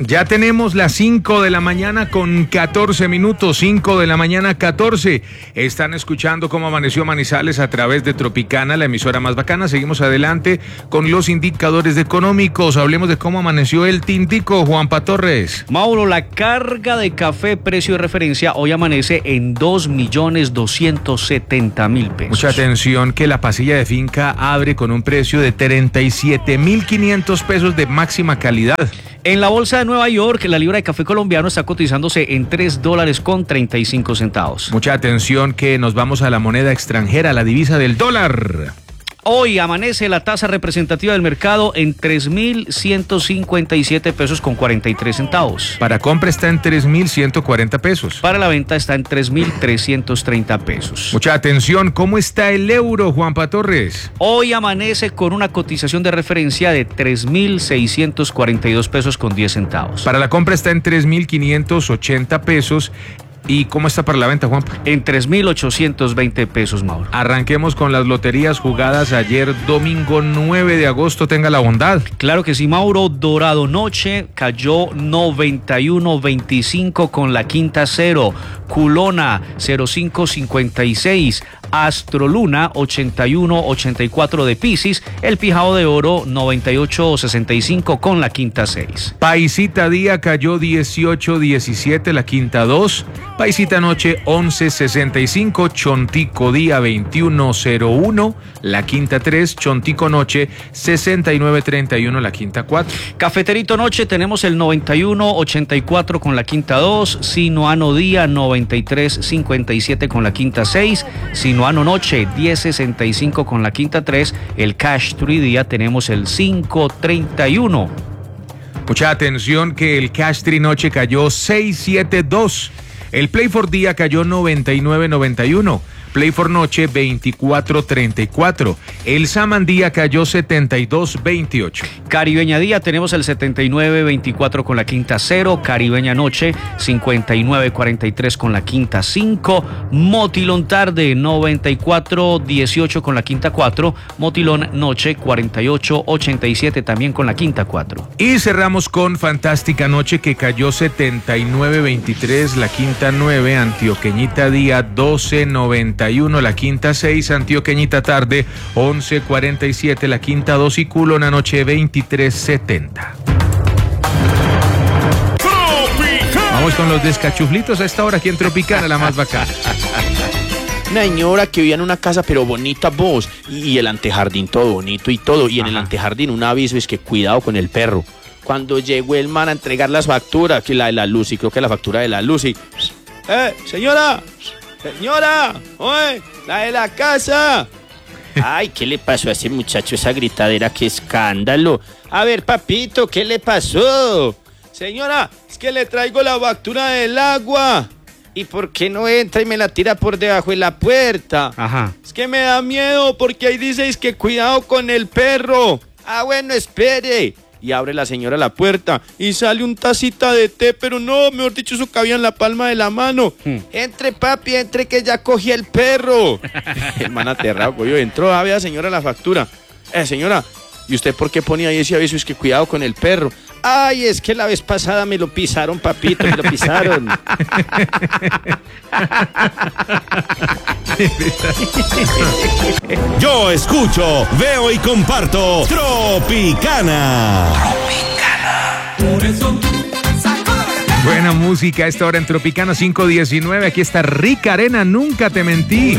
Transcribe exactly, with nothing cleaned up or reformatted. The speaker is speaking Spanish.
Ya tenemos las cinco de la mañana con catorce minutos, cinco de la mañana catorce. Están escuchando cómo amaneció Manizales a través de Tropicana, la emisora más bacana. Seguimos adelante con los indicadores económicos. Hablemos de cómo amaneció el tintico, Juanpa Torres. Mauro, la carga de café precio de referencia hoy amanece en dos millones doscientos setenta mil pesos. Mucha atención que la pasilla de finca abre con un precio de treinta y siete mil quinientos pesos de máxima calidad. En la bolsa de Nueva York, la libra de café colombiano está cotizándose en tres dólares con treinta y cinco centavos. Mucha atención que nos vamos a la moneda extranjera, la divisa del dólar. Hoy amanece la tasa representativa del mercado en tres mil ciento cincuenta y siete pesos con cuarenta y tres centavos. Para compra está en tres mil ciento cuarenta pesos. Para la venta está en tres mil trescientos treinta pesos. Mucha atención, ¿cómo está el euro, Juanpa Torres? Hoy amanece con una cotización de referencia de tres mil seiscientos cuarenta y dos pesos con diez centavos. Para la compra está en tres mil quinientos ochenta pesos. ¿Y cómo está para la venta, Juanpa? En tres mil ochocientos veinte pesos, Mauro. Arranquemos con las loterías jugadas ayer domingo nueve de agosto, tenga la bondad. Claro que sí, Mauro. Dorado Noche cayó noventa y uno veinticinco con la quinta cero. Culona cero cinco cincuenta y seis. Astroluna ochenta y uno ochenta y cuatro de Piscis. El Pijao de Oro noventa y ocho sesenta y cinco con la quinta seis. Paisita Día cayó dieciocho diecisiete, la quinta dos. Paisita Noche once sesenta y cinco. Chontico Día veintiuno cero uno, la quinta tres. Chontico Noche sesenta y nueve treinta y uno, la quinta cuatro. Cafeterito Noche tenemos el noventa y uno ochenta y cuatro con la quinta dos. Sinuano Día noventa y tres cincuenta y siete con la quinta seis. Sinuano Noche diez sesenta y cinco con la quinta tres. El Cash tres Día tenemos el cinco treinta y uno. Mucha atención que el Cash tres Noche cayó seis setenta y dos. El Play for Día cayó noventa y nueve noventa y uno. Play for Noche veinticuatro treinta y cuatro. El Saman Día cayó setenta y dos veintiocho. Caribeña Día tenemos el setenta y nueve veinticuatro con la quinta cero. Caribeña Noche cincuenta y nueve cuarenta y tres con la quinta cinco. Motilón Tarde noventa y cuatro dieciocho con la quinta cuatro. Motilón Noche cuarenta y ocho ochenta y siete también con la quinta cuatro. Y cerramos con Fantástica Noche que cayó setenta y nueve veintitrés, la quinta nueve. Antioqueñita Día doce noventa y uno, la quinta seis. Antioqueñita Tarde once cuarenta y siete, la quinta dos. Y Culona Noche veintitrés setenta. Vamos con los descachuflitos a esta hora aquí en Tropicana, la más bacana. Una señora que vivía en una casa pero bonita, vos, y el antejardín todo bonito y todo, y en Ajá. el antejardín un aviso es que cuidado con el perro. Cuando llegó el man a entregar las facturas, que la de la luz, y creo que la factura de la luz, y... ¡Eh, señora! ¡Señora! ¡Oye! ¡La de la casa! Ay, ¿qué le pasó a ese muchacho, esa gritadera? ¡Qué escándalo! A ver, papito, ¿qué le pasó? Señora, es que le traigo la factura del agua. ¿Y por qué no entra y me la tira por debajo de la puerta? Ajá. Es que me da miedo porque ahí dices que cuidado con el perro. Ah, bueno, espere. Y abre la señora la puerta y sale un tacita de té, pero no, mejor dicho, eso cabía en la palma de la mano. Hmm. Entre, papi, entre que ya cogí el perro. El man aterrado, coño, entró, a ver, señora, la factura. Eh, señora, ¿y usted por qué ponía ahí ese aviso? Es que cuidado con el perro. Ay, es que la vez pasada me lo pisaron, papito, me lo pisaron. Yo escucho, veo y comparto Tropicana. Tropicana. Por eso. Buena música a esta hora en Tropicana cinco diecinueve. Aquí está Rica Arena, Nunca Te Mentí.